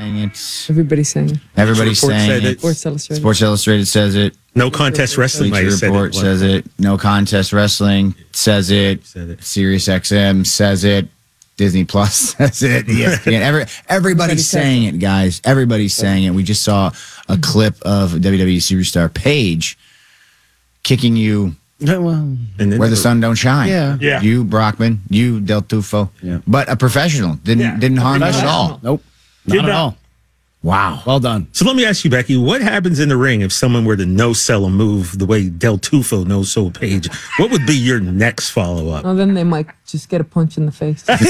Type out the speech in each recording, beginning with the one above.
saying it. Everybody's saying it. Everybody's Report saying said it. it. Sports Illustrated. Sports Illustrated says it. No Contest Wrestling might Bleacher have said Report it. says it. No Contest Wrestling says it. Said it. Sirius XM says it. Disney Plus says it. ESPN. Everybody's saying it, guys. Everybody's saying it. We just saw a clip of WWE superstar Paige kicking you And then where the sun don't shine. Yeah. You, Brockman. You, Del Tufo. Yeah. But a professional. Didn't harm you at all. Nope. Did Not at not. all. Wow. Well done. So let me ask you, Becky, what happens in the ring if someone were to no-sell a move the way Del Tufo no-sold Paige? What would be your next follow-up? Well, then they might just get a punch in the face. All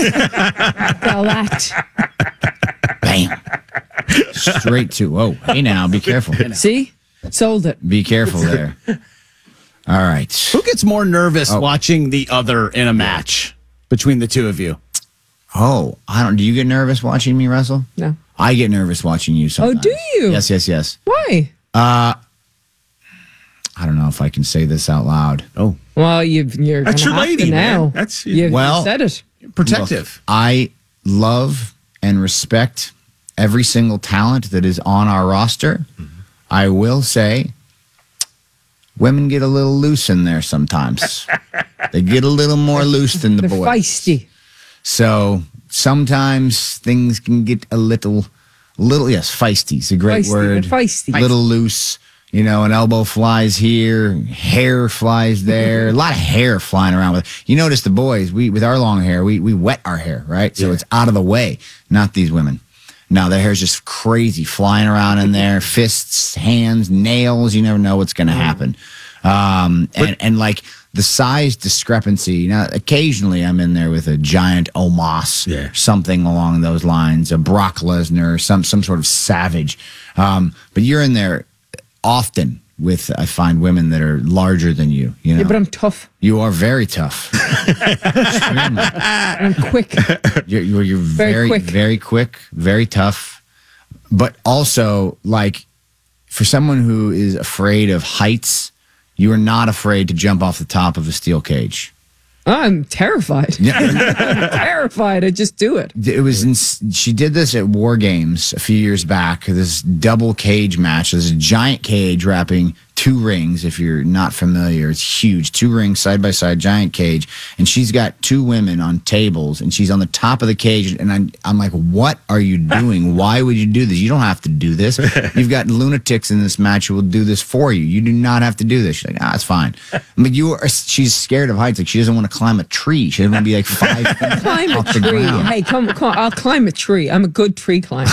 that. Bam. Straight to, oh, hey now, be careful. See? Sold it. Be careful there. All right. Who gets more nervous watching the other in a match between the two of you? Oh, do you get nervous watching me wrestle? No. I get nervous watching you sometimes. Oh, do you? Yes. Why? I don't know if I can say this out loud. Oh, Well, you're That's gonna your have lady, to man. now. That's you Well- said it. protective. Look, I love and respect every single talent that is on our roster. I will say women get a little loose in there sometimes. They get a little more loose than the They're boys. feisty. So sometimes things can get a little, yes, feisty is a great Feisty, word. they're feisty. Little loose. You know, an elbow flies here, hair flies there. A lot of hair flying around. You notice the boys, with our long hair, we wet our hair, right? So it's out of the way. Not these women. No, their hair's just crazy, flying around in there. Fists, hands, nails. You never know what's going to happen. And like the size discrepancy. Now, occasionally I'm in there with a giant Omos, something along those lines, a Brock Lesnar, some sort of savage. But you're in there often with, I find, women that are larger than you. You know, Yeah, but I'm tough. you are very tough. I'm quick. You're Very quick. very quick, very tough. But also, like, for someone who is afraid of heights, you are not afraid to jump off the top of a steel cage. I'm terrified. Yeah. I'm terrified. I just do it. It was she did this at War Games a few years back. This double cage match. There's a giant cage wrapping 2 rings. If you're not familiar, it's huge. 2 rings side by side, giant cage. And she's got 2 women on tables, and she's on the top of the cage. And I'm like, what are you doing? Why would you do this? You don't have to do this. You've got lunatics in this match who will do this for you. You do not have to do this. She's like, it's fine. But she's scared of heights. Like, she doesn't want to climb a tree. She doesn't want to be like 5 feet Climb a off the tree. ground. Hey, come. I'll climb a tree. I'm a good tree climber.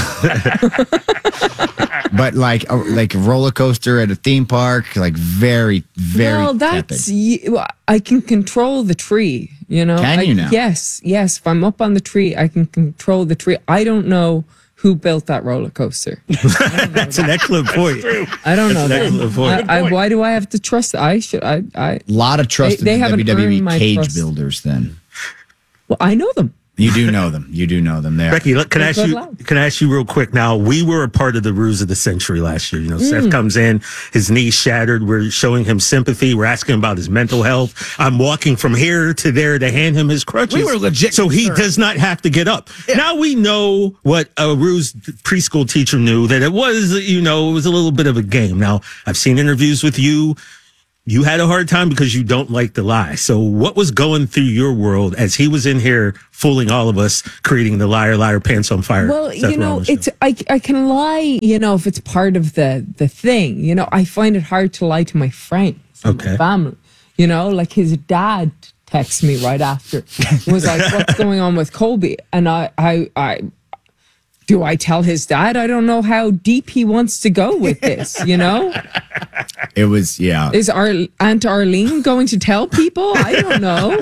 But like a roller coaster at a theme park, like very, very Well, that's tepid. I can control the tree. You know. Can you now? Yes. If I'm up on the tree, I can control the tree. I don't know who built that roller coaster. That's an excellent point. I don't know. That's an excellent point. Why do I have to trust? I should. I. A lot of trust They in the haven't earned WWE my cage trust. builders. Then Well, I know them. you do know them. You do know them. There. Becky, look, can I They're ask good you? lads. Can I ask you real quick? Now, we were a part of the ruse of the century last year. You know, Seth comes in, his knee shattered. We're showing him sympathy. We're asking him about his mental health. I'm walking from here to there to hand him his crutches. We were legit so he concerned. does not have to get up. Now we know what a ruse preschool teacher knew, that it was, it was a little bit of a game. Now, I've seen interviews with you. You had a hard time because you don't like to lie. So what was going through your world as he was in here fooling all of us, creating the liar, pants on fire? Well, Seth Rollins show? it's I can lie, if it's part of the thing. I find it hard to lie to my friends, Okay. my family. Like his dad texted me right after, was like, "What's going on with Kobe?" And I do I tell his dad? I don't know how deep he wants to go with this. It was Is our Aunt Arlene going to tell people? I don't know.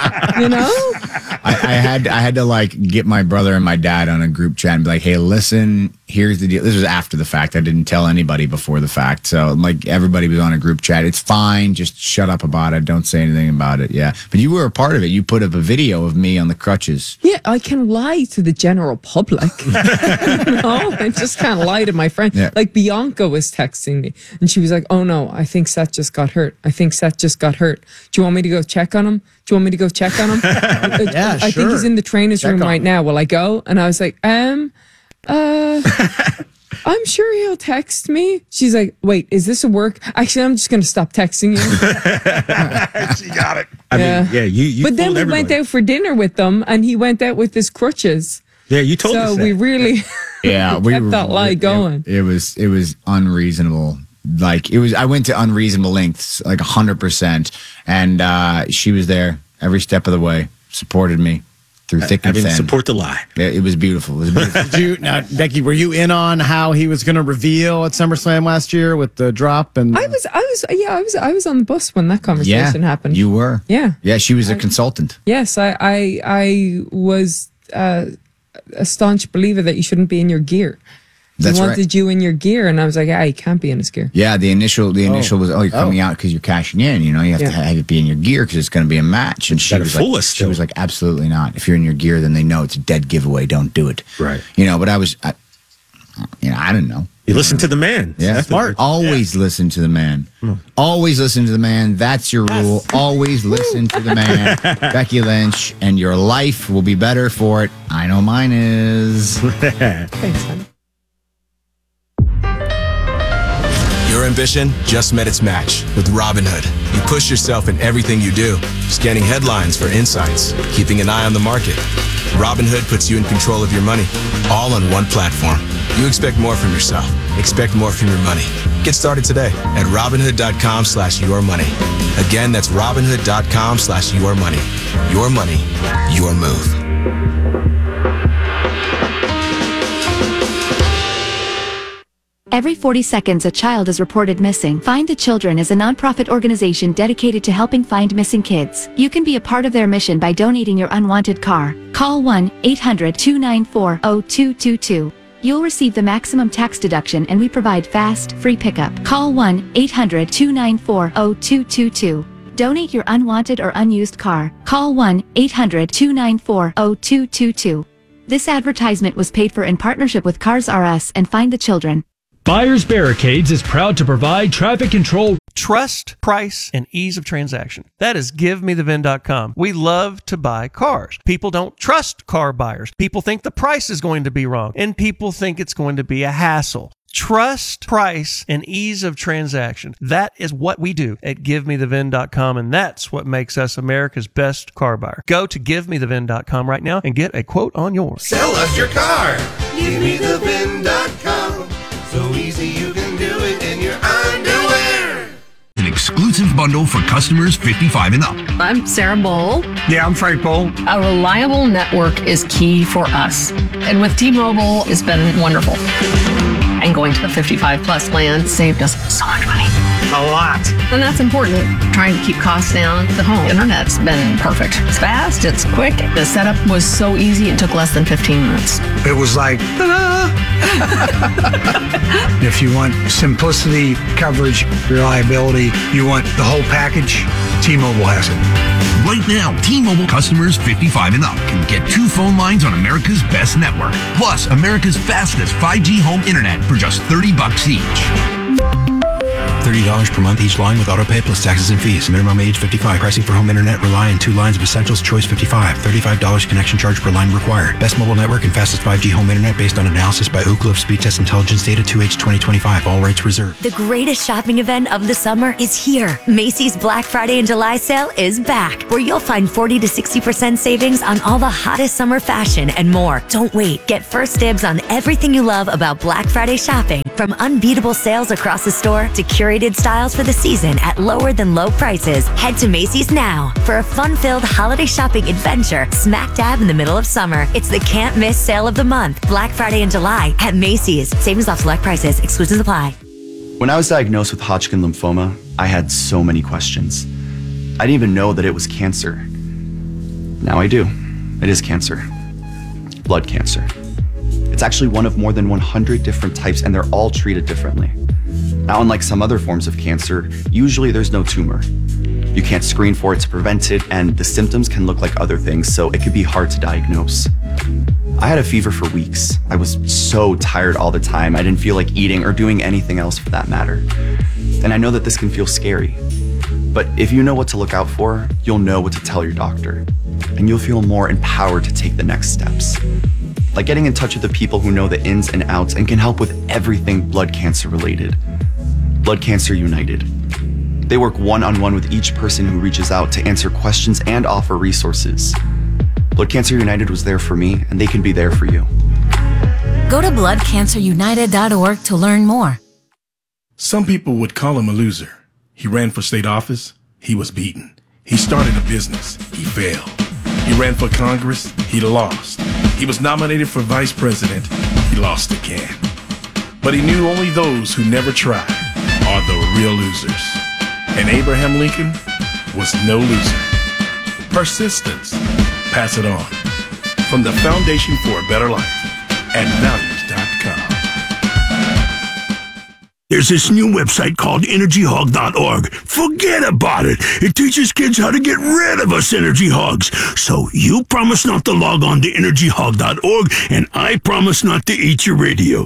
I had to like get my brother and my dad on a group chat and be like, hey, listen, here's the deal. This was after the fact. I didn't tell anybody before the fact. So like everybody was on a group chat. It's fine. Just shut up about it. Don't say anything about it. Yeah. But you were a part of it. You put up a video of me on the crutches. Yeah, I can lie to the general public. I just can't lie to my friend. Yeah. Like Bianca was texting me and she was like, "Oh no, I think Seth just got hurt. Do you want me to go check on him? Yeah, I think he's in the trainer's room right now. Will I go?" And I was like, I'm sure he'll text me. She's like, wait, is this a work? Actually, I'm just going to stop texting you. She got it. I mean, yeah, you But then fooled we everybody. went out for dinner with them, and he went out with his crutches. Yeah, you told us So that. we really kept that lie going. It was unreasonable. Like I went to unreasonable lengths, like 100%. And she was there every step of the way, supported me through thick I and didn't thin. support the lie. It was beautiful. It was beautiful. Did you, now, Becky, were you in on how he was going to reveal at SummerSlam last year with the drop? And I was on the bus when that conversation happened. You were. Yeah. Yeah, she was a consultant. Yes, I was a staunch believer that you shouldn't be in your gear. That's he right. wanted you in your gear, and I was like, he can't be in his gear. Yeah, the initial was, you're coming out because you're cashing in. You have to have it be in your gear because it's going to be a match. And she gotta was fool like, us she still. was like, absolutely not. If you're in your gear, then they know it's a dead giveaway. Don't do it. Right. But I didn't know. You listen to the man. Yeah, Smart. Always listen to the man. Always listen to the man. That's your rule. Always listen to the man. Becky Lynch, and your life will be better for it. I know mine is. Thanks, honey. Your ambition just met its match with Robinhood. You push yourself in everything you do, scanning headlines for insights, keeping an eye on the market. Robinhood puts you in control of your money, all on one platform. You expect more from yourself. Expect more from your money. Get started today at Robinhood.com/yourmoney. Again, that's Robinhood.com/yourmoney. Your money, your move. Every 40 seconds, a child is reported missing. Find the Children is a nonprofit organization dedicated to helping find missing kids. You can be a part of their mission by donating your unwanted car. Call 1-800-294-0222. You'll receive the maximum tax deduction, and we provide fast, free pickup. Call 1-800-294-0222. Donate your unwanted or unused car. Call 1-800-294-0222. This advertisement was paid for in partnership with Cars R Us and Find the Children. Buyers Barricades is proud to provide traffic control. Trust, price, and ease of transaction. That is GiveMeTheVin.com. We love to buy cars. People don't trust car buyers. People think the price is going to be wrong, and people think it's going to be a hassle. Trust, price, and ease of transaction. That is what we do at GiveMeTheVin.com, and that's what makes us America's best car buyer. Go to GiveMeTheVin.com right now and get a quote on yours. Sell us your car. GiveMeTheVin.com. So easy you can do it in your underwear. An exclusive bundle for customers 55 and up. I'm Sarah Bowl. Yeah, I'm Frank Bowl. A reliable network is key for us. And with T-Mobile, it's been wonderful. And going to the 55 plus plan saved us so much money. A lot. And that's important. Trying to keep costs down. The home internet's been perfect. It's fast, it's quick. The setup was so easy, it took less than 15 minutes. It was like, ta-da! If you want simplicity, coverage, reliability, you want the whole package, T-Mobile has it. Right now, T-Mobile customers 55 and up can get 2 phone lines on America's best network, plus America's fastest 5G home internet for just $30 each. $30 per month each line with auto pay plus taxes and fees. Minimum age 55. Pricing for home internet rely on 2 lines of Essentials Choice 55. $35 connection charge per line required. Best mobile network and fastest 5G home internet based on analysis by Ookla of Speed Test Intelligence data 2H 2025. All rights reserved. The greatest shopping event of the summer is here. Macy's Black Friday and July sale is back, where you'll find 40 to 60% savings on all the hottest summer fashion and more. Don't wait. Get first dibs on everything you love about Black Friday shopping, from unbeatable sales across the store to curated styles for the season at lower than low prices. Head to Macy's now for a fun-filled holiday shopping adventure smack dab in the middle of summer. It's the can't miss sale of the month, Black Friday and July at Macy's. Savings off select prices. Exclusions apply. When I was diagnosed with Hodgkin lymphoma, I had so many questions. I didn't even know that it was cancer. Now I do. It is cancer. Blood cancer. It's actually one of more than 100 different types, and they're all treated differently. Now, unlike some other forms of cancer, usually there's no tumor. You can't screen for it to prevent it, and the symptoms can look like other things, so it could be hard to diagnose. I had a fever for weeks. I was so tired all the time. I didn't feel like eating or doing anything else for that matter. And I know that this can feel scary. But if you know what to look out for, you'll know what to tell your doctor. And you'll feel more empowered to take the next steps. like getting in touch with the people who know the ins and outs and can help with everything blood cancer related. Blood Cancer United. They work one-on-one with each person who reaches out to answer questions and offer resources. Blood Cancer United was there for me, and they can be there for you. Go to bloodcancerunited.org to learn more. Some people would call him a loser. He ran for state office. He was beaten. He started a business. He failed. He ran for Congress. He lost. He was nominated for vice president. He lost again. But he knew only those who never tried are the real losers. And Abraham Lincoln was no loser. Persistence. Pass it on. From the Foundation for a Better Life at values.com. There's this new website called energyhog.org. Forget about it. It teaches kids how to get rid of us energy hogs. So you promise not to log on to energyhog.org, and I promise not to eat your radio.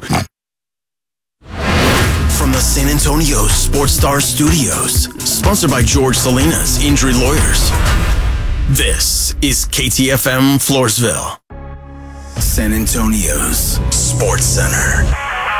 From the San Antonio Sports Star Studios, sponsored by George Salinas Injury Lawyers. This is KTFM Floresville, San Antonio's Sports Center.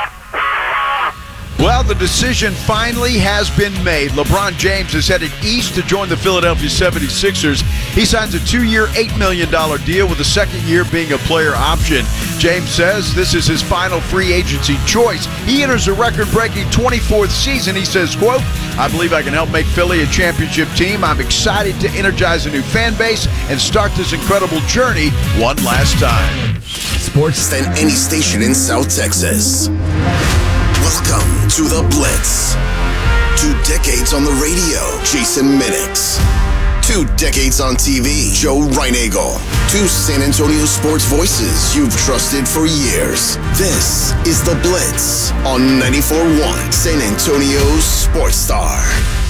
Well, the decision finally has been made. LeBron James is headed east to join the Philadelphia 76ers. He signs a 2-year, $8 million deal with the second year being a player option. James says this is his final free agency choice. He enters a record-breaking 24th season. He says, quote, I believe I can help make Philly a championship team. I'm excited to energize a new fan base and start this incredible journey one last time. Sports than any station in South Texas. Welcome to The Blitz. 2 decades on the radio, Jason Minix. 2 decades on TV, Joe Reinagle. 2 San Antonio sports voices you've trusted for years. This is The Blitz on 94.1 San Antonio's Sports Star.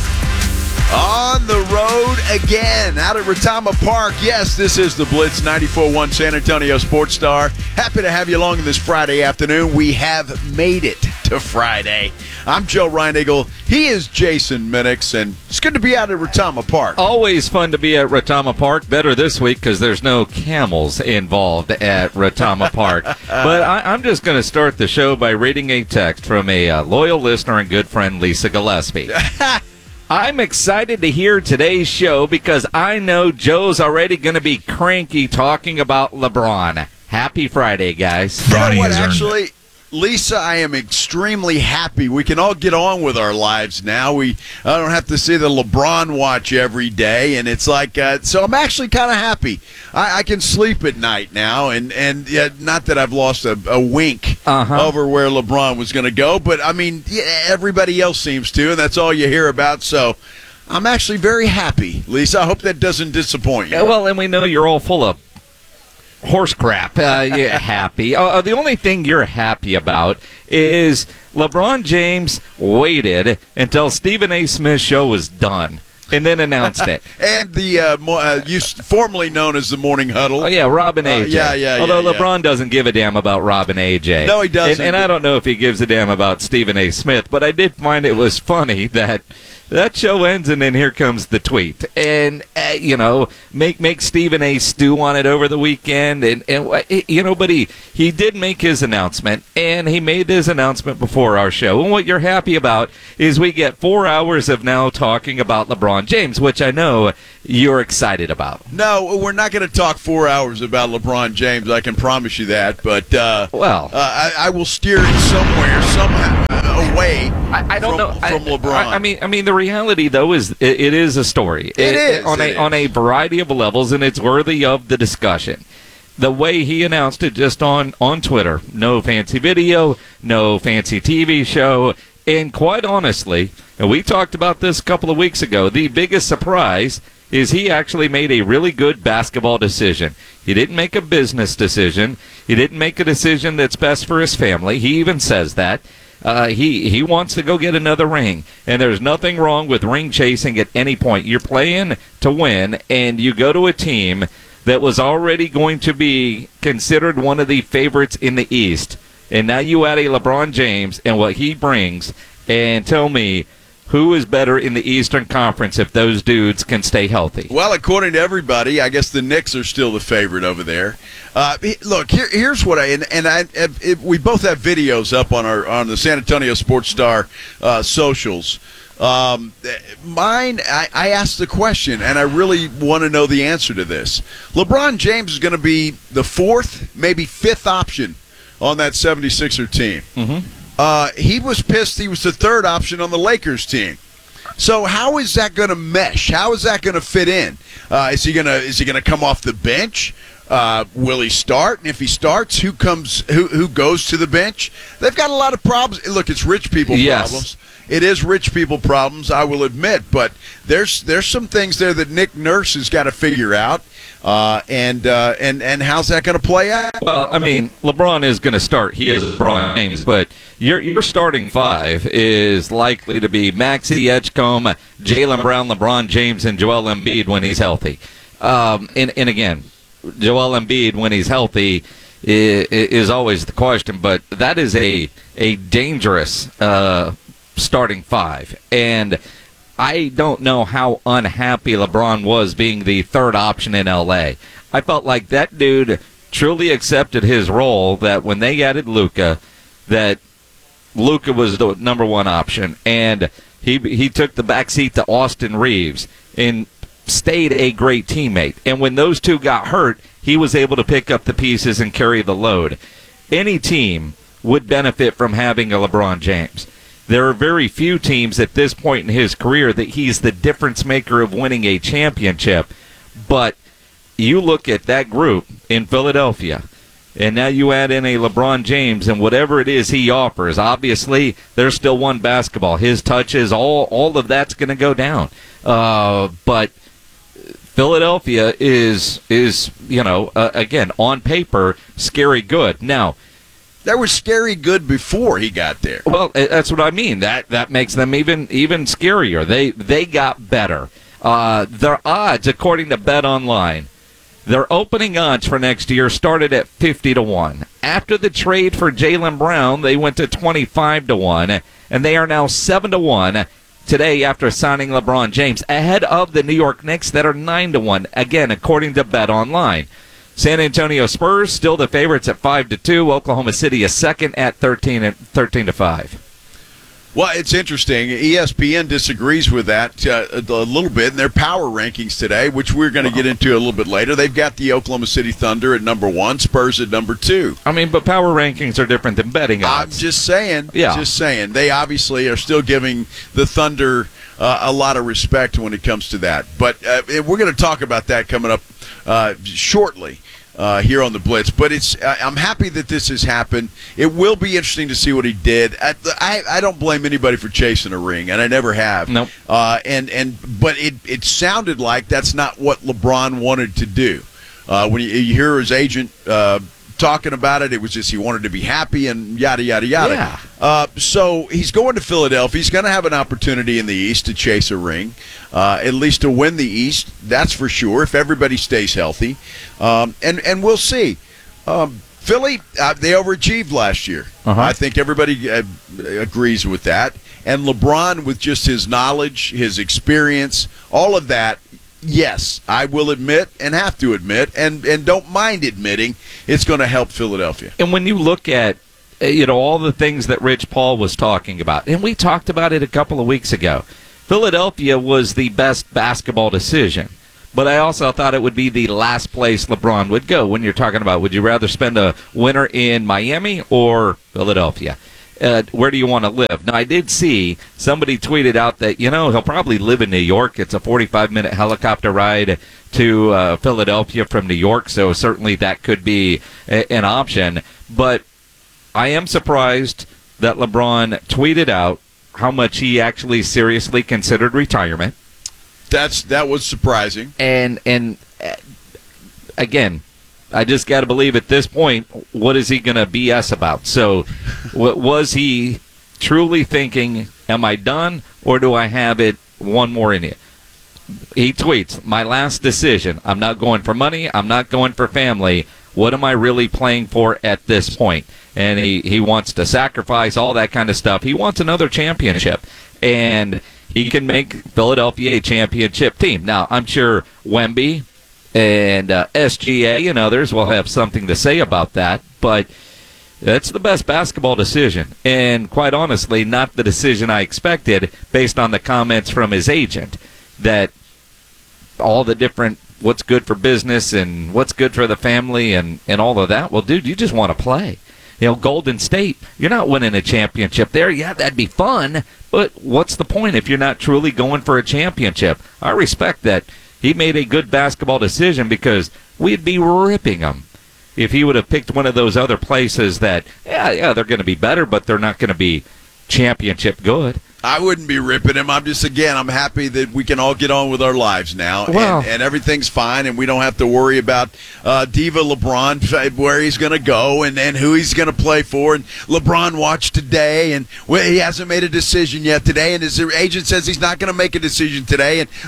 On the road again, out at Retama Park. Yes, this is the Blitz, 94.1 San Antonio Sports Star. Happy to have you along this Friday afternoon. We have made it to Friday. I'm Joe Reinagle. He is Jason Minix, and it's good to be out at Retama Park. Always fun to be at Retama Park. Better this week because there's no camels involved at Retama Park. But I'm just going to start the show by reading a text from a loyal listener and good friend, Lisa Gillespie. I'm excited to hear today's show because I know Joe's already going to be cranky talking about LeBron. Happy Friday, guys. You know what, actually, Lisa, I am extremely happy. We can all get on with our lives now. I don't have to see the LeBron watch every day, and it's like so. I'm actually kind of happy. I can sleep at night now, and not that I've lost a wink over where LeBron was going to go, but I mean, everybody else seems to, and that's all you hear about. So I'm actually very happy, Lisa. I hope that doesn't disappoint you. Yeah, well, and we know you're all full of horse crap. You're happy. The only thing you're happy about is LeBron James waited until Stephen A. Smith's show was done and then announced it. And the formerly known as the Morning Huddle. Oh, yeah, Rob and AJ. Although LeBron doesn't give a damn about Rob and AJ. No, he doesn't. And I don't know if he gives a damn about Stephen A. Smith, but I did find it was funny that show ends, and then here comes the tweet. And, make Stephen A. stew on it over the weekend. But he did make his announcement, and he made his announcement before our show. And what you're happy about is we get 4 hours of now talking about LeBron James, which I know you're excited about. No, we're not going to talk 4 hours about LeBron James. I can promise you that. But, I will steer it somewhere, somehow, away I don't know from LeBron. I mean, the reality though is it is a story. It is on a variety of levels, and it's worthy of the discussion. The way he announced it just on Twitter, no fancy video, no fancy TV show, and quite honestly, and we talked about this a couple of weeks ago, the biggest surprise is he actually made a really good basketball decision. He didn't make a business decision. He didn't make a decision that's best for his family. He even says that. He wants to go get another ring, and there's nothing wrong with ring chasing at any point. You're playing to win, and you go to a team that was already going to be considered one of the favorites in the East, and now you add a LeBron James and what he brings, and tell me who is better in the Eastern Conference if those dudes can stay healthy? Well, according to everybody, I guess the Knicks are still the favorite over there. Look, here's what we both have videos up on the San Antonio Sports Star socials. I asked the question, and I really want to know the answer to this. LeBron James is going to be the fourth, maybe fifth option on that 76er team. He was pissed he was the third option on the Lakers team. So how is that going to mesh? How is that going to fit in? Is he gonna come off the bench? Will he start? And if he starts, who goes to the bench? They've got a lot of problems. Look, it's rich people problems. It is rich people problems, I will admit, but there's some things there that Nick Nurse has got to figure out. And how's that going to play out? Well, I mean, LeBron is going to start. He is LeBron James, but your starting five is likely to be Maxey, Edgecombe, Jaylen Brown, LeBron James, and Joel Embiid when he's healthy. And again, Joel Embiid when he's healthy is always the question, but that is a dangerous starting five. And I don't know how unhappy LeBron was being the third option in L.A. I felt like that dude truly accepted his role, that when they added Luka, that Luka was the number one option. And he took the backseat to Austin Reeves and stayed a great teammate. And when those two got hurt, he was able to pick up the pieces and carry the load. Any team would benefit from having a LeBron James. There are very few teams at this point in his career that he's the difference maker of winning a championship. But you look at that group in Philadelphia, and now you add in a LeBron James, and whatever it is he offers, obviously there's still one basketball. His touches, all of that's going to go down. But Philadelphia is again, on paper, scary good. Now, that was scary good before he got there. Well, that's what I mean. That makes them even scarier. They got better. Their odds, according to BetOnline, their opening odds for next year started at 50-1. After the trade for Jaylen Brown, they went to 25-1, and they are now 7-1 today after signing LeBron James, ahead of the New York Knicks that are 9-1. Again, according to BetOnline. San Antonio Spurs still the favorites at 5-2. Oklahoma City is second at 13-5. Well, it's interesting. ESPN disagrees with that a little bit in their power rankings today, which we're going to get into a little bit later. They've got the Oklahoma City Thunder at number 1, Spurs at number 2. I mean, but power rankings are different than betting odds. I'm just saying. Yeah. Just saying. They obviously are still giving the Thunder a lot of respect when it comes to that. But we're going to talk about that coming up shortly. Here on the Blitz, but I'm happy that this has happened. It will be interesting to see what he did. I don't blame anybody for chasing a ring, and I never have. Nope. But it sounded like that's not what LeBron wanted to do. When you hear his agent talking about it, it was just he wanted to be happy and yada yada yada. Yeah. So he's going to Philadelphia. He's going to have an opportunity in the East to chase a ring, at least to win the East. That's for sure. If everybody stays healthy, and we'll see. Philly, they overachieved last year. I think everybody agrees with that. And LeBron, with just his knowledge, his experience, all of that. Yes, I will admit and have to admit and don't mind admitting it's going to help Philadelphia. And when you look at all the things that Rich Paul was talking about, and we talked about it a couple of weeks ago, Philadelphia was the best basketball decision. But I also thought it would be the last place LeBron would go when you're talking about would you rather spend a winter in Miami or Philadelphia? Where do you want to live? Now, I did see somebody tweeted out that, he'll probably live in New York. It's a 45-minute helicopter ride to Philadelphia from New York, so certainly that could be an option. But I am surprised that LeBron tweeted out how much he actually seriously considered retirement. That was surprising. And again, I just got to believe at this point, what is he going to BS about? So was he truly thinking, am I done, or do I have it one more in it? He tweets, my last decision, I'm not going for money, I'm not going for family. What am I really playing for at this point? And he wants to sacrifice all that kind of stuff. He wants another championship. And he can make Philadelphia a championship team. Now, I'm sure Wemby and SGA and others will have something to say about that, but that's the best basketball decision. And quite honestly, not the decision I expected based on the comments from his agent that all the different what's good for business and what's good for the family and all of that. Well, dude, you just want to play. You know, Golden State, you're not winning a championship there. Yeah, that'd be fun, but what's the point if you're not truly going for a championship? I respect that. He made a good basketball decision because we'd be ripping him if he would have picked one of those other places that, yeah, they're going to be better, but they're not going to be championship good. I wouldn't be ripping him. I'm happy that we can all get on with our lives now, Well- and everything's fine, and we don't have to worry about Diva LeBron, where he's going to go and who he's going to play for. And LeBron watched today, and he hasn't made a decision yet today, and his agent says he's not going to make a decision today. And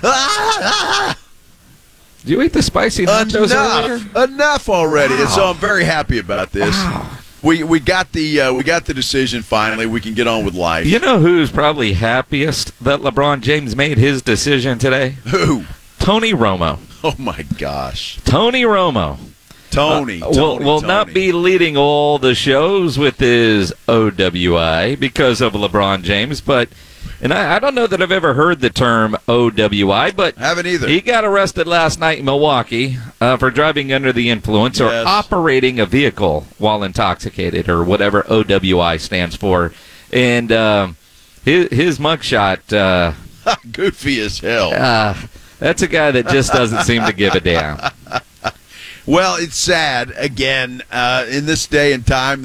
Did you eat the spicy nachos earlier? Enough already. Wow. And so I'm very happy about this. Wow. We got the decision finally. We can get on with life. You know who's probably happiest that LeBron James made his decision today? Who? Tony Romo. Oh my gosh. Tony Romo. Tony will not be leading all the shows with his OWI because of LeBron James, but and I don't know that I've ever heard the term OWI, but haven't either. He got arrested last night in Milwaukee for driving under the influence or operating a vehicle while intoxicated, or whatever OWI stands for. And his mugshot, goofy as hell. That's a guy that just doesn't seem to give a damn. Well, it's sad again in this day and time.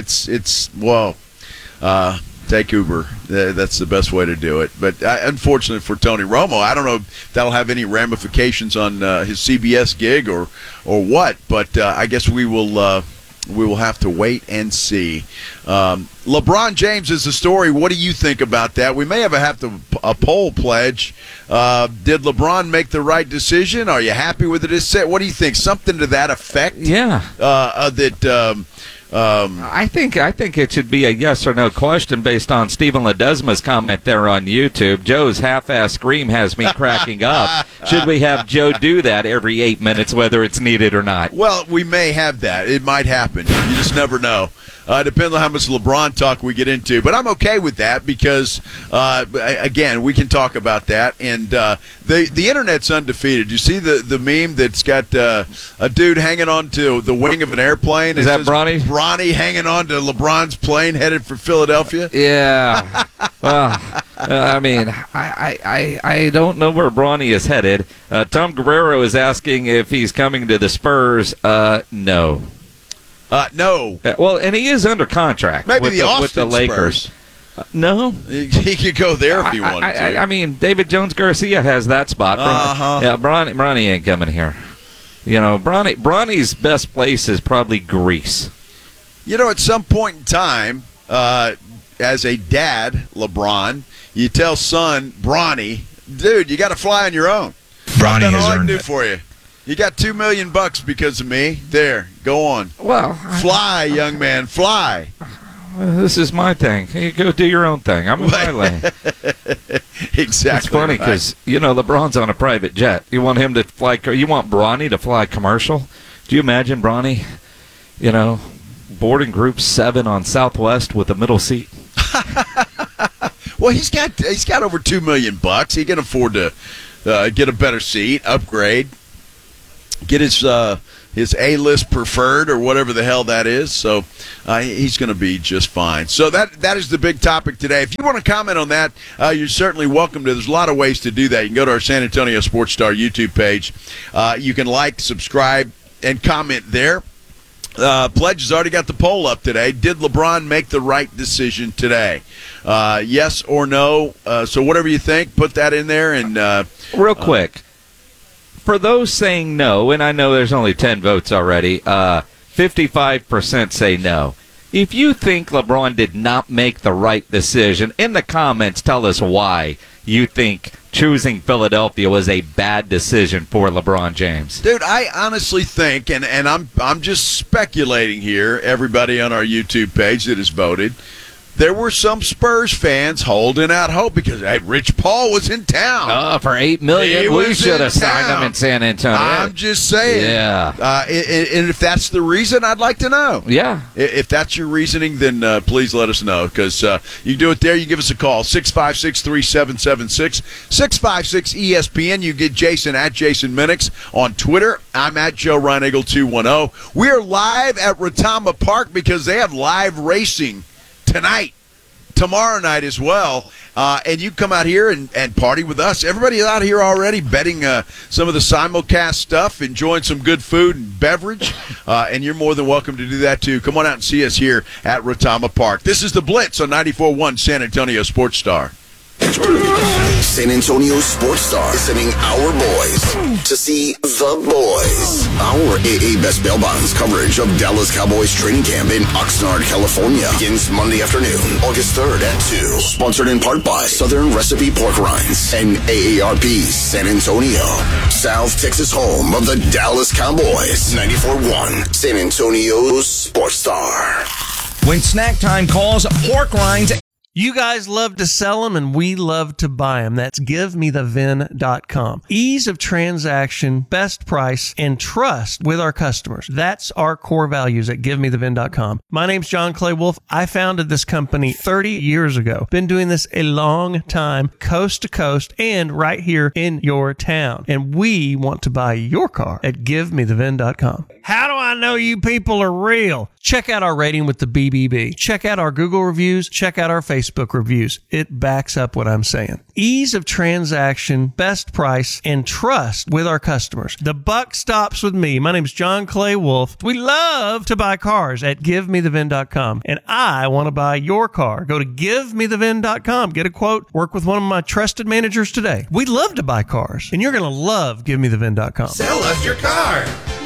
Take Uber. That's the best way to do it. But unfortunately for Tony Romo, I don't know if that'll have any ramifications on his CBS gig or what. But I guess we will have to wait and see. LeBron James is the story. What do you think about that? We may have a poll pledge. Did LeBron make the right decision? Are you happy with it? What do you think? Something to that effect? Yeah. I think it should be a yes or no question based on Stephen Ledesma's comment there on YouTube. Joe's half-ass scream has me cracking up. Should we have Joe do that every 8 minutes, whether it's needed or not? Well, we may have that. It might happen. You just never know. Depends on how much LeBron talk we get into. But I'm okay with that because, again, we can talk about that. And the Internet's undefeated. You see the meme that's got a dude hanging on to the wing of an airplane? Is that Bronny? Bronny hanging on to LeBron's plane headed for Philadelphia? Yeah. Well, I mean, I don't know where Bronny is headed. Tom Guerrero is asking if he's coming to the Spurs. No. No. Well, and he is under contract Maybe with the Lakers. No. He could go there if he wanted to. I mean, David Jones Garcia has that spot. Yeah, Bronny ain't coming here. You know, Bronny's best place is probably Greece. You know, at some point in time, as a dad, LeBron, you tell son, Bronny, dude, you got to fly on your own. Bronny That's has all I can earned do it. for you. You got $2 million because of me. There, go on. Well, fly, young man, fly. This is my thing. You go do your own thing. I'm in my lane. Exactly. It's funny because you know LeBron's on a private jet. You want him to fly? You want Bronny to fly commercial? Do you imagine Bronny? You know, boarding group 7 on Southwest with a middle seat. Well, he's got over $2 million. He can afford to get a better seat, upgrade, get his A-list preferred or whatever the hell that is. So he's going to be just fine. So that is the big topic today. If you want to comment on that, you're certainly welcome to. There's a lot of ways to do that. You can go to our San Antonio Sports Star YouTube page. You can like, subscribe, and comment there. Pledge has already got the poll up today. Did LeBron make the right decision today? Yes or no? So whatever you think, put that in there. And real quick, for those saying no, and I know there's only 10 votes already, 55% say no. If you think LeBron did not make the right decision, in the comments, tell us why you think choosing Philadelphia was a bad decision for LeBron James. Dude, I honestly think, and I'm just speculating here, everybody on our YouTube page that has voted, there were some Spurs fans holding out hope because Rich Paul was in town. For $8 million, we should have signed him in San Antonio. I'm just saying. Yeah. And if that's the reason, I'd like to know. Yeah. If that's your reasoning, then please let us know, because you can do it there. You give us a call, 656-3776, 656-ESPN. You get Jason at Jason Minix on Twitter. I'm at Joe Reinagle 210. We're live at Retama Park because they have live racing tonight, tomorrow night as well. And you come out here and party with us. Everybody's out here already betting some of the simulcast stuff, enjoying some good food and beverage. And you're more than welcome to do that, too. Come on out and see us here at Retama Park. This is The Blitz on 94.1 San Antonio Sports Star. San Antonio Sports Star is sending our boys to see the boys. Our AA Best Bail Bonds coverage of Dallas Cowboys training camp in Oxnard, California begins Monday afternoon, August 3rd at 2. Sponsored in part by Southern Recipe Pork Rinds and AARP San Antonio, South Texas home of the Dallas Cowboys. 94.1 San Antonio Sports Star. When snack time calls, pork rinds. You guys love to sell them, and we love to buy them. That's GiveMeTheVin.com. Ease of transaction, best price, and trust with our customers. That's our core values at GiveMeTheVin.com. My name's John Clay Wolf. I founded this company 30 years ago. Been doing this a long time, coast to coast, and right here in your town. And we want to buy your car at GiveMeTheVin.com. How do I know you people are real? Check out our rating with the BBB. Check out our Google reviews. Check out our Facebook reviews. It backs up what I'm saying. Ease of transaction, best price, and trust with our customers. The buck stops with me. My name's John Clay Wolf. We love to buy cars at GiveMeTheVin.com, and I want to buy your car. Go to GiveMeTheVin.com. Get a quote. Work with one of my trusted managers today. We love to buy cars, and you're going to love GiveMeTheVin.com. Sell us your car.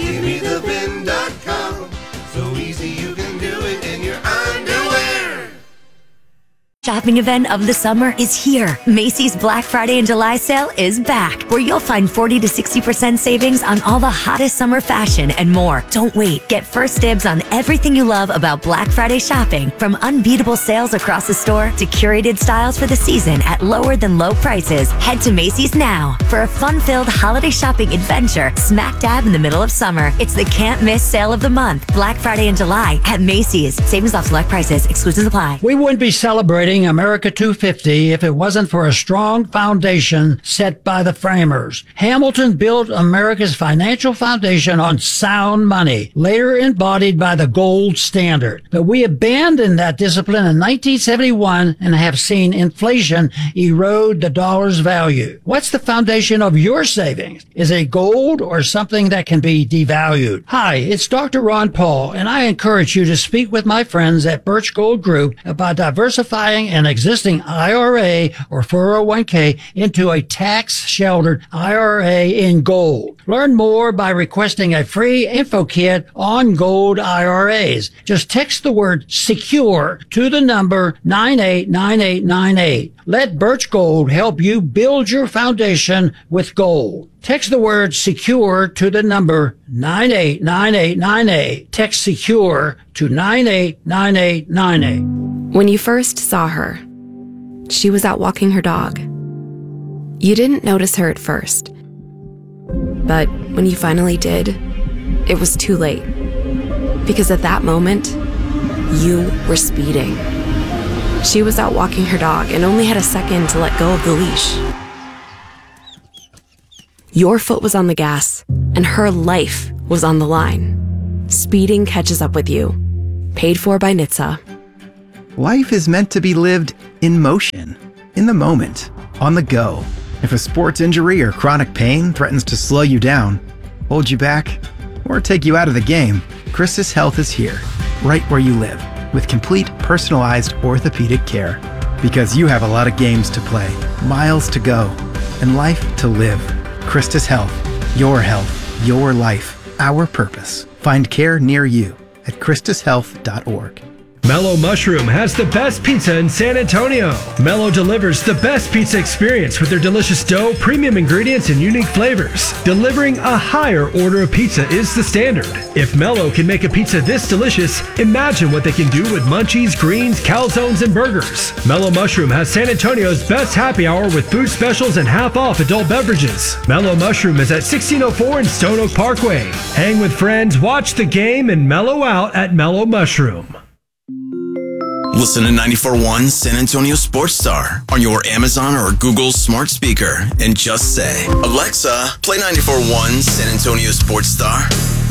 GiveMeTheVin.com. So easy you can do it in your underwear. Shopping event of the summer is here. Macy's Black Friday and July sale is back, where you'll find 40 to 60% savings on all the hottest summer fashion and more. Don't wait. Get first dibs on everything you love about Black Friday shopping, from unbeatable sales across the store to curated styles for the season at lower than low prices. Head to Macy's now for a fun-filled holiday shopping adventure smack dab in the middle of summer. It's the can't miss sale of the month, Black Friday and July at Macy's. Savings off select prices. Exclusions apply. We wouldn't be celebrating America 250 if it wasn't for a strong foundation set by the framers. Hamilton built America's financial foundation on sound money, later embodied by the gold standard. But we abandoned that discipline in 1971 and have seen inflation erode the dollar's value. What's the foundation of your savings? Is it gold or something that can be devalued? Hi, it's Dr. Ron Paul, and I encourage you to speak with my friends at Birch Gold Group about diversifying an existing IRA or 401k into a tax-sheltered IRA in gold. Learn more by requesting a free info kit on gold IRAs. Just text the word SECURE to the number 989898. Let Birch Gold help you build your foundation with gold. Text the word SECURE to the number 989898. Text SECURE to 989898. When you first saw her, she was out walking her dog. You didn't notice her at first. But when you finally did, it was too late. Because at that moment, you were speeding. She was out walking her dog and only had a second to let go of the leash. Your foot was on the gas, and her life was on the line. Speeding catches up with you. Paid for by NHTSA. Life is meant to be lived in motion, in the moment, on the go. If a sports injury or chronic pain threatens to slow you down, hold you back, or take you out of the game, Christus Health is here, right where you live, with complete personalized orthopedic care. Because you have a lot of games to play, miles to go, and life to live. Christus Health, your life, our purpose. Find care near you at ChristusHealth.org. Mellow Mushroom has the best pizza in San Antonio. Mellow delivers the best pizza experience with their delicious dough, premium ingredients, and unique flavors. Delivering a higher order of pizza is the standard. If Mellow can make a pizza this delicious, imagine what they can do with munchies, greens, calzones, and burgers. Mellow Mushroom has San Antonio's best happy hour with food specials and half-off adult beverages. Mellow Mushroom is at 1604 in Stone Oak Parkway. Hang with friends, watch the game, and mellow out at Mellow Mushroom. Listen to 94.1 San Antonio Sports Star on your Amazon or Google smart speaker and just say, Alexa, play 94.1 San Antonio Sports Star.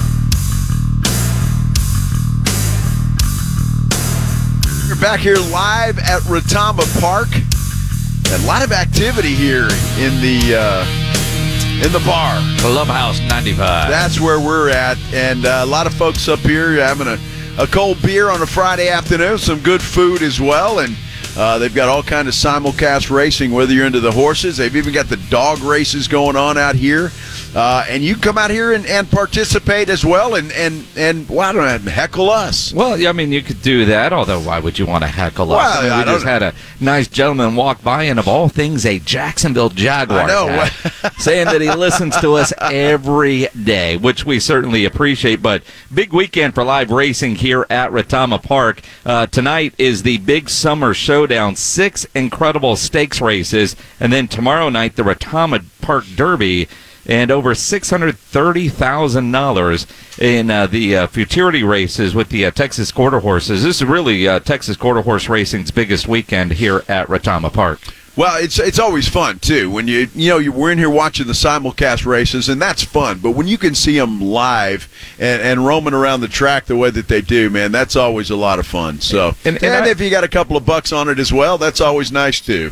We're back here live at Retama Park. A lot of activity here in the bar. Clubhouse 95. That's where we're at, and a lot of folks up here having a cold beer on a Friday afternoon, some good food as well, and they've got all kind of simulcast racing, whether you're into the horses. They've even got the dog races going on out here, and you come out here and participate as well, and why don't you heckle us? Well, I mean, you could do that, although why would you want to heckle us? Well, I mean, we just had a nice gentleman walk by, and of all things, a Jacksonville Jaguars hat, saying that he listens to us every day, which we certainly appreciate. But big weekend for live racing here at Retama Park. Tonight is the big summer showdown, 6 incredible stakes races, and then tomorrow night the Retama Park Derby, and over $630,000 in the futurity races with the Texas Quarter Horses. This is really Texas Quarter Horse Racing's biggest weekend here at Retama Park. Well, it's always fun too when we're in here watching the simulcast races, and that's fun. But when you can see them live and roaming around the track the way that they do, man, that's always a lot of fun. So, and if you got a couple of bucks on it as well, that's always nice too.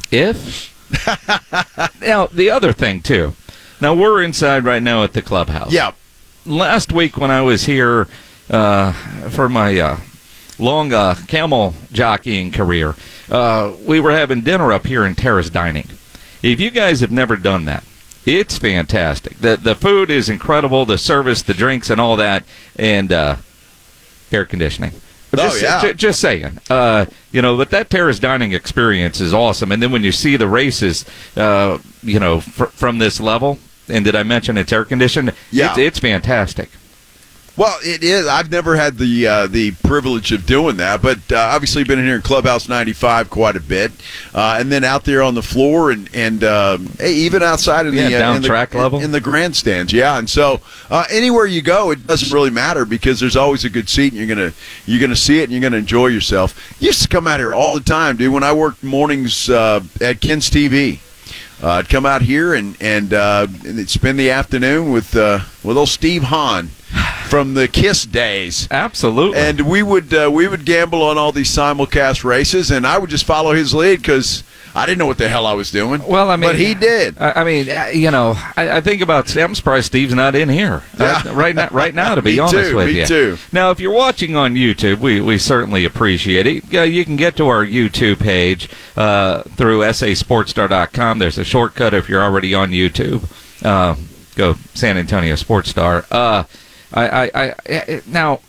Now the other thing too. Now, we're inside right now at the clubhouse. Yeah. Last week when I was here for my long camel jockeying career, we were having dinner up here in Terrace Dining. If you guys have never done that, it's fantastic. The food is incredible, the service, the drinks, and all that, and air conditioning. Just saying. But that Terrace Dining experience is awesome. And then when you see the races, from this level, and did I mention it's air conditioned? Yeah. It's fantastic. Well, it is. I've never had the privilege of doing that, but obviously been in here in Clubhouse 95 quite a bit, and then out there on the floor and even outside of the track level in the grandstands. Yeah, and so anywhere you go, it doesn't really matter because there's always a good seat, and you're gonna see it and you're gonna enjoy yourself. You used to come out here all the time, dude. When I worked mornings at Ken's TV. I'd come out here and spend the afternoon with old Steve Hahn from the KISS days. Absolutely. And we would gamble on all these simulcast races, and I would just follow his lead because I didn't know what the hell I was doing. Well, I mean, but he did. I think about. I'm surprised Steve's not in here right now. To be honest with you, me too. Now, if you're watching on YouTube, we certainly appreciate it. You can get to our YouTube page through sasportstar.com. There's a shortcut if you're already on YouTube. Go San Antonio Sports Star. Now,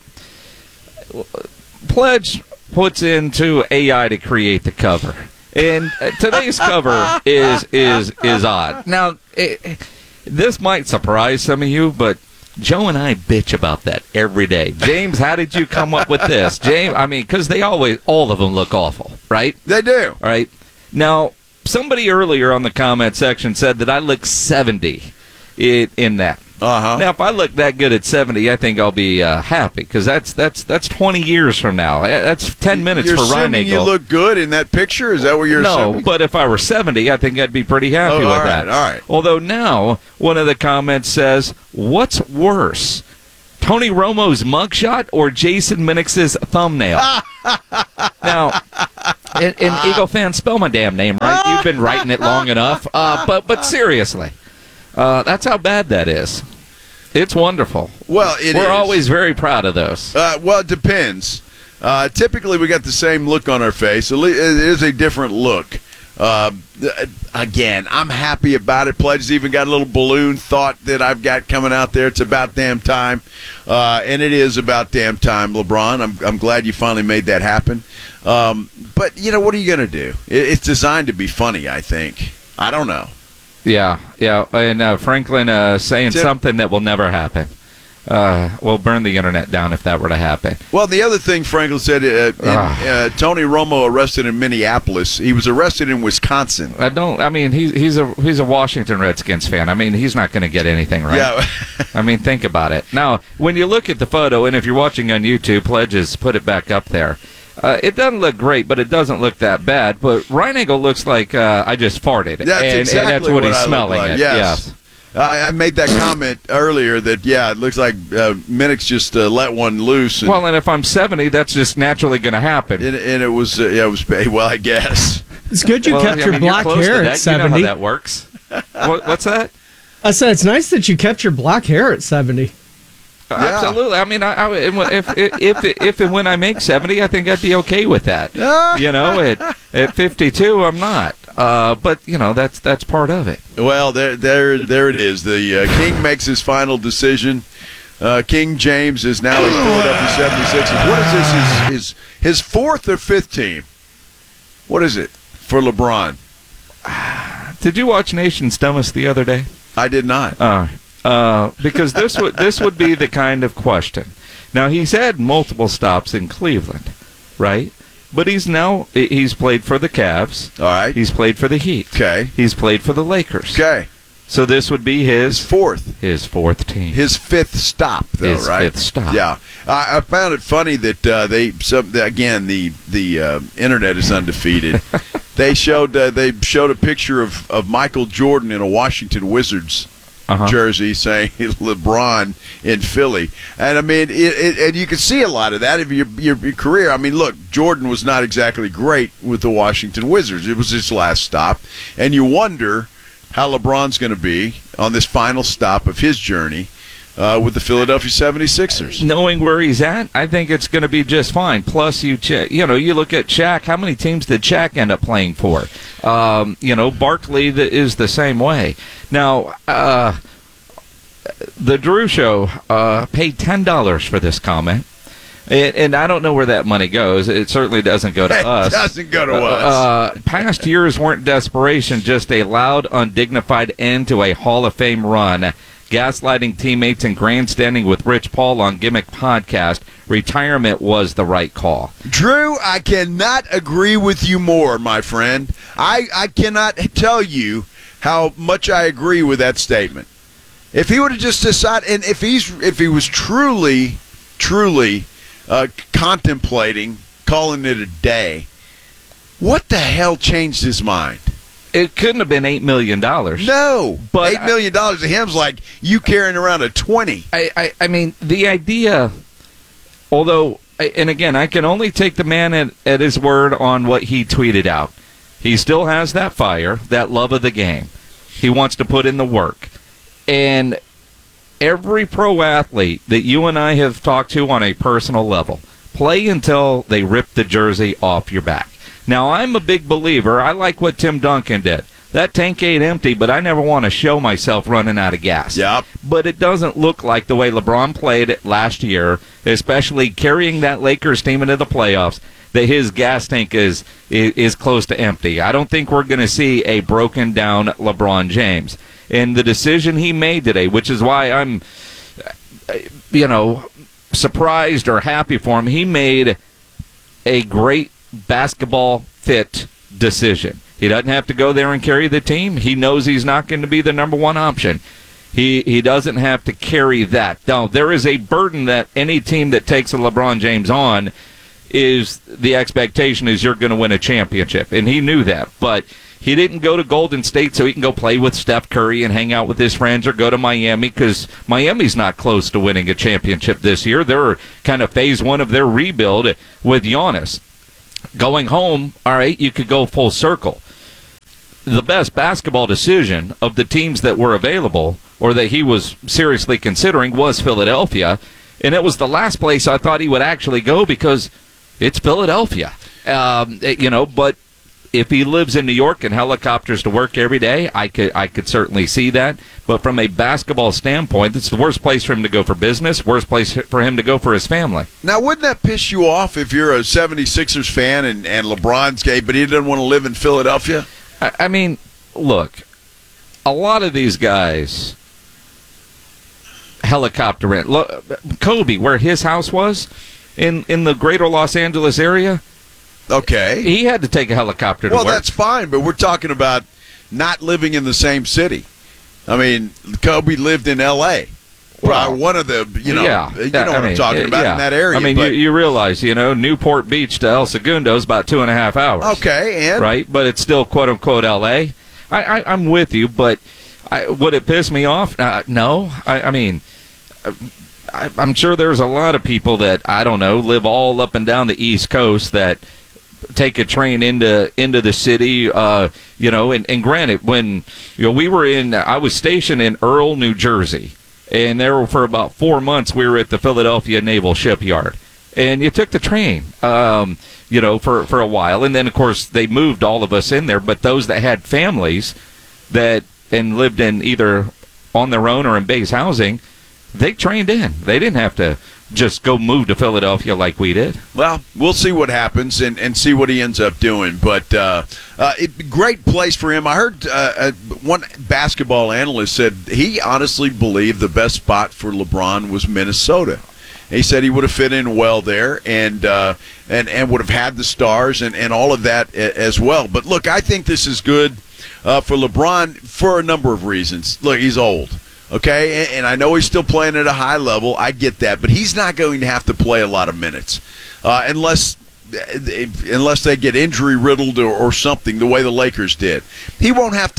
Pledge puts into AI to create the cover. And today's cover is odd. Now, this might surprise some of you, but Joe and I bitch about that every day. James, how did you come up with this? James, I mean, because all of them look awful, right? They do. All right. Now, somebody earlier on the comment section said that I look 70 in that. Now, if I look that good at 70, I think I'll be happy because that's 20 years from now. That's 10 minutes for Ryan Eagle. You look good in that picture? Is that what you're assuming? No, but if I were 70, I think I'd be pretty happy with that. All right. Although now, one of the comments says, what's worse, Tony Romo's mugshot or Jason Minix's thumbnail? Now, and Eagle fans, spell my damn name right. You've been writing it long enough. But seriously. That's how bad that is. It's wonderful. Well, we're always very proud of those. Well, it depends. Typically, we got the same look on our face. It is a different look. Again, I'm happy about it. Pledge's even got a little balloon thought that I've got coming out there. It's about damn time, and it is about damn time, LeBron. I'm glad you finally made that happen. But what are you going to do? It's designed to be funny, I think. I don't know. Yeah, and Franklin saying something that will never happen. We'll burn the internet down if that were to happen. Well, the other thing Franklin said, Tony Romo arrested in Minneapolis. He was arrested in Wisconsin. He's a Washington Redskins fan. I mean, he's not going to get anything right. Yeah. I mean, think about it. Now, when you look at the photo, and if you're watching on YouTube, Pledges put it back up there. It doesn't look great, but it doesn't look that bad. But Reiniger looks like I just farted. That's and that's what he's I smelling. like. Yes. I made that comment earlier that, it looks like Minix just let one loose. And if I'm 70, that's just naturally going to happen. And it was, well, I guess. It's good you kept your black hair at 70. You know how that works. What's that? I said it's nice that you kept your black hair at 70. Absolutely. I mean, if and when I make 70, I think I'd be okay with that. At 52, I'm not. But that's part of it. Well, there it is. The King makes his final decision. King James is now a Philadelphia 76ers. What is this? His fourth or fifth team? What is it for LeBron? Did you watch Nation's Dumbest the other day? I did not. Because this would be the kind of question. Now, he's had multiple stops in Cleveland, right? But he's played for the Cavs. All right. He's played for the Heat. Okay. He's played for the Lakers. Okay. So this would be his fourth. His fourth team. His fifth stop, though, his right? Fifth stop. Yeah. I found it funny that the internet is undefeated. They showed a picture of Michael Jordan in a Washington Wizards jersey saying LeBron in Philly. And I mean, and you can see a lot of that of your career. I mean, look, Jordan was not exactly great with the Washington Wizards. It was his last stop. And you wonder how LeBron's going to be on this final stop of his journey with the Philadelphia 76ers. Knowing where he's at, I think it's going to be just fine. Plus, you look at Shaq. How many teams did Shaq end up playing for? Barkley is the same way. Now, the Drew Show paid $10 for this comment. And I don't know where that money goes. It certainly doesn't go to us. It doesn't go to us. Past years weren't desperation, just a loud, undignified end to a Hall of Fame run. Gaslighting teammates and grandstanding with Rich Paul on Gimmick Podcast. Retirement was the right call. Drew, I cannot agree with you more, my friend. I cannot tell you how much I agree with that statement. If he would have just decided, and if he was truly contemplating calling it a day, what the hell changed his mind? It couldn't have been $8 million. No, but $8 million to him's like you carrying around a 20. I mean, the idea, although, and again, I can only take the man at his word on what he tweeted out. He still has that fire, that love of the game. He wants to put in the work. And every pro athlete that you and I have talked to on a personal level, play until they rip the jersey off your back. Now, I'm a big believer. I like what Tim Duncan did. That tank ain't empty, but I never want to show myself running out of gas. Yep. But it doesn't look like the way LeBron played it last year, especially carrying that Lakers team into the playoffs, that his gas tank is close to empty. I don't think we're going to see a broken down LeBron James. And the decision he made today, which is why I'm, surprised or happy for him, he made a great basketball fit decision. He doesn't have to go there and carry the team. He knows he's not going to be the number one option. He doesn't have to carry that. Now, there is a burden that any team that takes a LeBron James on is the expectation is you're going to win a championship. And he knew that. But he didn't go to Golden State so he can go play with Steph Curry and hang out with his friends or go to Miami because Miami's not close to winning a championship this year. They're kind of phase one of their rebuild with Giannis. Going home, all right, you could go full circle. The best basketball decision of the teams that were available or that he was seriously considering was Philadelphia, and it was the last place I thought he would actually go because it's Philadelphia. But if he lives in New York and helicopters to work every day, I could certainly see that. But from a basketball standpoint, it's the worst place for him to go for business, worst place for him to go for his family. Now, wouldn't that piss you off if you're a 76ers fan and LeBron's gay, but he doesn't want to live in Philadelphia? I mean, look, a lot of these guys helicopter in. Look, Kobe, where his house was in the greater Los Angeles area, okay, he had to take a helicopter to work. Well, that's fine, but we're talking about not living in the same city. I mean, Kobe lived in L.A. Probably one of the, you know what I'm talking about in that area. I mean, you realize, Newport Beach to El Segundo is about 2.5 hours. Okay, and? Right, but it's still quote-unquote L.A. I'm with you, but would it piss me off? No. I mean, I'm sure there's a lot of people that, I don't know, live all up and down the East Coast that take a train into the city, and granted, when I was stationed in Earl, New Jersey, and there for about 4 months we were at the Philadelphia Naval Shipyard, and you took the train, for a while, and then of course they moved all of us in there, but those that had families and lived in either on their own or in base housing, they trained in. They didn't have to just go move to Philadelphia like we did. Well, we'll see what happens and see what he ends up doing. But great place for him. I heard one basketball analyst said he honestly believed the best spot for LeBron was Minnesota. He said he would have fit in well there and would have had the stars and all of that as well. But look, I think this is good for LeBron for a number of reasons. Look, he's old. Okay, and I know he's still playing at a high level. I get that, but he's not going to have to play a lot of minutes unless they get injury riddled or something, the way the Lakers did. He won't have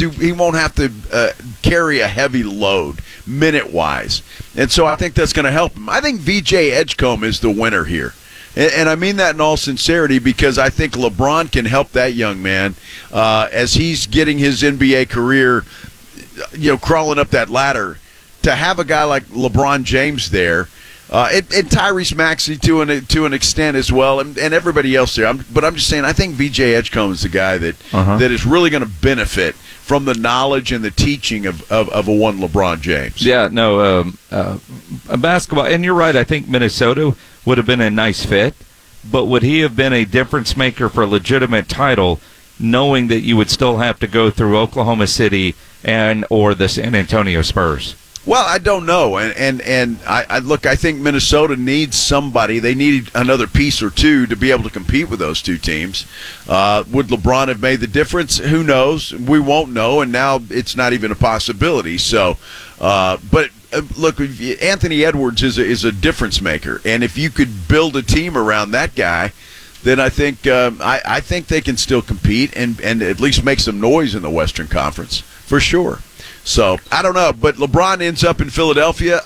to carry a heavy load minute wise, and so I think that's going to help him. I think VJ Edgecombe is the winner here. And I mean that in all sincerity because I think LeBron can help that young man as he's getting his NBA career, crawling up that ladder. To have a guy like LeBron James there, and Tyrese Maxey to an extent as well, and everybody else there. But I'm just saying, I think VJ Edgecombe is the guy that is really going to benefit from the knowledge and the teaching of a one LeBron James. Yeah, no, basketball, and you're right. I think Minnesota would have been a nice fit, but would he have been a difference maker for a legitimate title, knowing that you would still have to go through Oklahoma City or the San Antonio Spurs? Well, I don't know, and I look. I think Minnesota needs somebody. They need another piece or two to be able to compete with those two teams. Would LeBron have made the difference? Who knows? We won't know, and now it's not even a possibility. So, but look, Anthony Edwards is a difference maker, and if you could build a team around that guy, then I think I think they can still compete and at least make some noise in the Western Conference for sure. So, I don't know, but LeBron ends up in Philadelphia.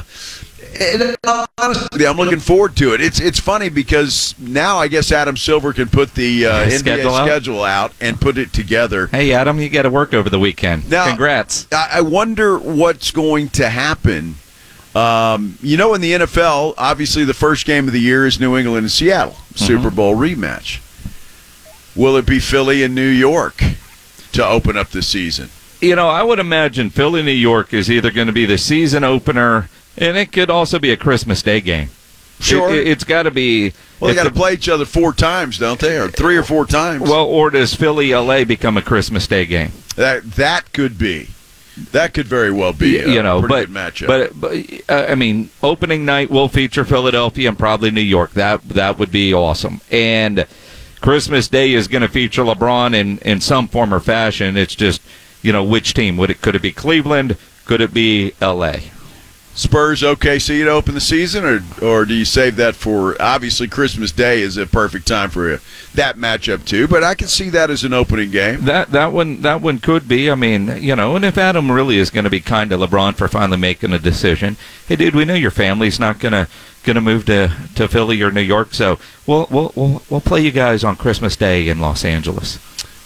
And honestly, I'm looking forward to it. It's funny because now I guess Adam Silver can put the NBA schedule out and put it together. Hey, Adam, you got to work over the weekend. Now, congrats. I wonder what's going to happen. In the NFL, obviously the first game of the year is New England and Seattle, Super Bowl rematch. Will it be Philly and New York to open up the season? I would imagine Philly, New York is either going to be the season opener, and it could also be a Christmas Day game. Sure. It's got to be. Well, they got to play each other 4 times, don't they? Or 3 or 4 times. Well, or does Philly, LA become a Christmas Day game? That could be. That could very well be a pretty good matchup. But I mean, opening night will feature Philadelphia and probably New York. That would be awesome. And Christmas Day is going to feature LeBron in some form or fashion. It's just, which team? Could it be Cleveland? Could it be L.A.? Spurs, OKC to open the season, or do you save that for, obviously Christmas Day is a perfect time for that matchup too, but I can see that as an opening game. That one could be. I mean, and if Adam really is going to be kind to LeBron for finally making a decision, hey dude, we know your family's not gonna move to Philly or New York, so we'll play you guys on Christmas Day in Los Angeles.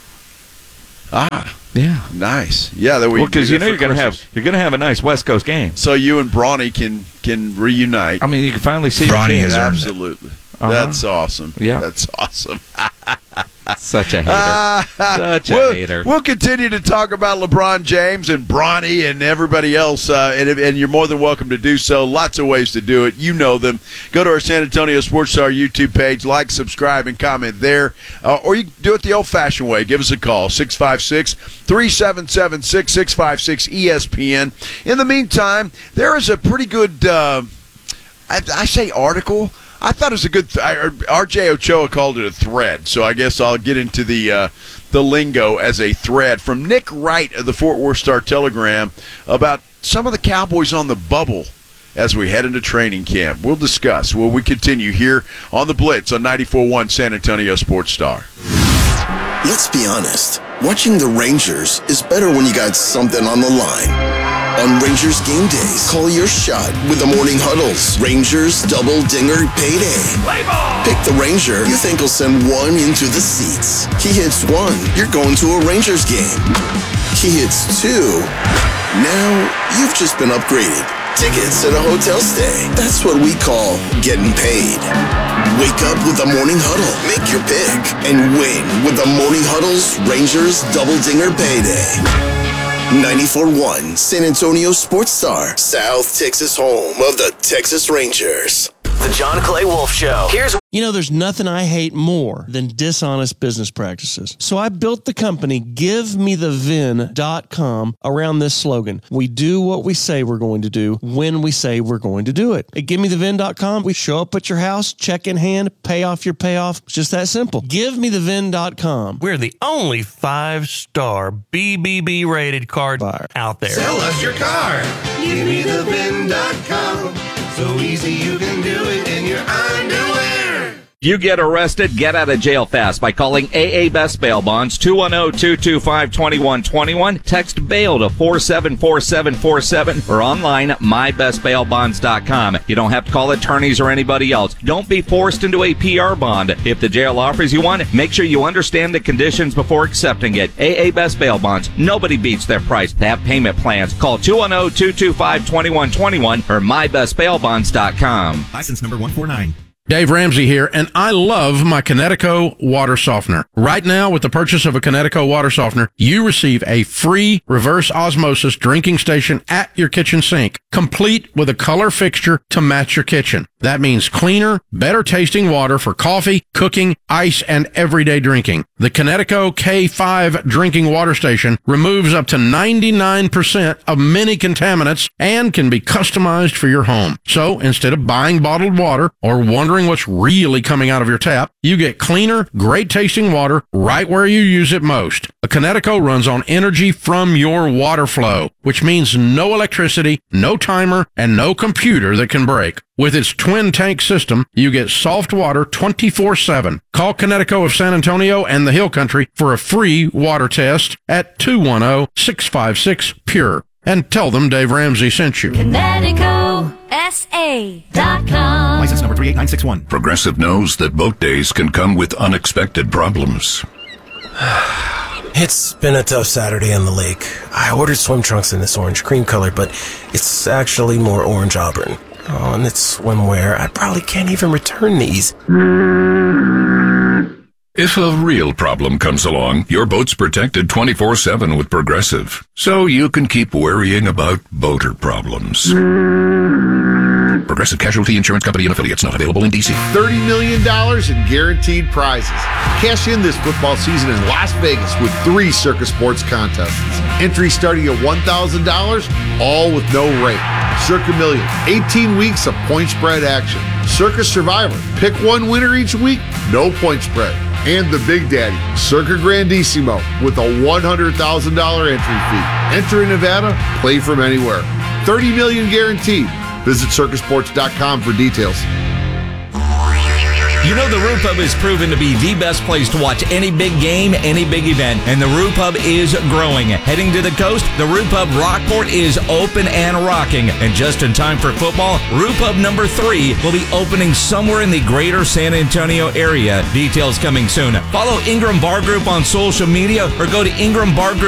Yeah, nice. Yeah, that because you're gonna have a nice West Coast game. So you and Bronny can reunite. I mean, you can finally see Bronny. Absolutely, that's awesome. Yeah, that's awesome. Such a hater. Such a hater. We'll continue to talk about LeBron James and Bronny and everybody else, and you're more than welcome to do so. Lots of ways to do it. You know them. Go to our San Antonio Sports Star YouTube page, like, subscribe, and comment there. Or you can do it the old-fashioned way. Give us a call, 656-377-6656-ESPN. In the meantime, there is a pretty good, I say article. I thought it was a good R.J. Ochoa called it a thread, so I guess I'll get into the lingo as a thread from Nick Wright of the Fort Worth Star-Telegram about some of the Cowboys on the bubble as we head into training camp. We'll discuss. Will we continue here on The Blitz on 94.1 San Antonio Sports Star. Let's be honest. Watching the Rangers is better when you got something on the line. On Rangers game days, call your shot with the Morning Huddles. Rangers Double Dinger Payday. Play ball! Pick the Ranger you think will send one into the seats. He hits one, you're going to a Rangers game. He hits two, now you've just been upgraded. Tickets and a hotel stay. That's what we call getting paid. Wake up with the Morning Huddle. Make your pick and win with the Morning Huddle's Rangers Double Dinger Payday. 94.1 San Antonio Sports Star, South Texas home of the Texas Rangers. The John Clay Wolf Show. There's nothing I hate more than dishonest business practices. So I built the company GiveMeTheVin.com around this slogan. We do what we say we're going to do when we say we're going to do it. At GiveMeTheVin.com, we show up at your house, check in hand, pay off your payoff. It's just that simple. GiveMeTheVin.com. We're the only 5-star BBB rated card buyer out there. Sell us your car. GiveMeTheVin.com. So easy you can do it in your underwear. You get arrested, get out of jail fast by calling AA Best Bail Bonds, 210-225-2121. Text BAIL to 474747 or online at mybestbailbonds.com. You don't have to call attorneys or anybody else. Don't be forced into a PR bond. If the jail offers you one, make sure you understand the conditions before accepting it. AA Best Bail Bonds. Nobody beats their price. They have payment plans. Call 210-225-2121 or mybestbailbonds.com. License number 149. Dave Ramsey here, and I love my Connecticut water softener. Right now, with the purchase of a Connecticut water softener, you receive a free reverse osmosis drinking station at your kitchen sink, complete with a color fixture to match your kitchen. That means cleaner, better tasting water for coffee, cooking, ice, and everyday drinking. The Connecticut K5 drinking water station removes up to 99% of many contaminants and can be customized for your home. So instead of buying bottled water or wondering what's really coming out of your tap, you get cleaner, great tasting water right where you use it most. A Connecticut runs on energy from your water flow, which means no electricity, no timer, and no computer that can break. With its twin tank system, you get soft water 24/7. Call Connecticut of San Antonio and the Hill Country for a free water test at 210-656-PURE. And tell them Dave Ramsey sent you. ConnecticutSA.com. License number 38961. Progressive knows that boat days can come with unexpected problems. It's been a tough Saturday on the lake. I ordered swim trunks in this orange cream color, but it's actually more orange auburn. Oh, and it's swimwear. I probably can't even return these. If a real problem comes along, your boat's protected 24/7 with Progressive, so you can keep worrying about boater problems. Progressive Casualty Insurance Company and affiliates, not available in D.C. $30 million in guaranteed prizes. Cash in this football season in Las Vegas with 3 Circus Sports contests. Entry starting at $1,000, all with no rate. Circa Million, 18 weeks of point spread action. Circus Survivor, pick one winner each week, no point spread. And the Big Daddy, Circa Grandissimo, with a $100,000 entry fee. Enter in Nevada, play from anywhere. $30 million guaranteed. Visit circusports.com for details. You know, the Roo Pub is proven to be the best place to watch any big game, any big event, and the Roo Pub is growing. Heading to the coast, the Roo Pub Rockport is open and rocking. And just in time for football, Roo Pub number 3 will be opening somewhere in the greater San Antonio area. Details coming soon. Follow Ingram Bar Group on social media or go to Ingram Bar Group